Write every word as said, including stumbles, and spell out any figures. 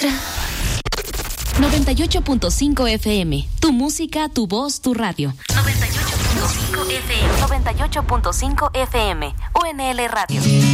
gusta. noventa y ocho punto cinco F M. Tu música, tu voz, tu radio. noventa y ocho punto cinco F M. noventa y ocho punto cinco F M. U N L Radio.